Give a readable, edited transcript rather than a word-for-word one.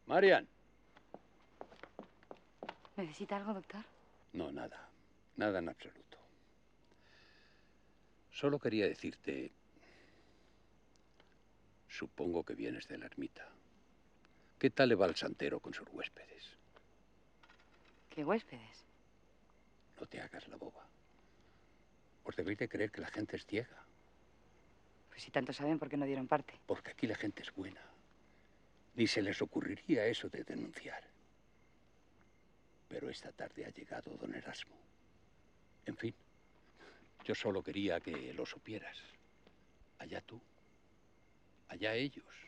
Marian. ¿Necesita algo, doctor? No, nada. Nada en absoluto. Solo quería decirte... Supongo que vienes de la ermita. ¿Qué tal le va al santero con sus huéspedes? ¿Qué huéspedes? No te hagas la boba. Os debéis de creer que la gente es ciega. Pues si tanto saben, ¿por qué no dieron parte? Porque aquí la gente es buena. Ni se les ocurriría eso de denunciar. Pero esta tarde ha llegado don Erasmo. En fin, yo solo quería que lo supieras. Allá tú. Allá ellos.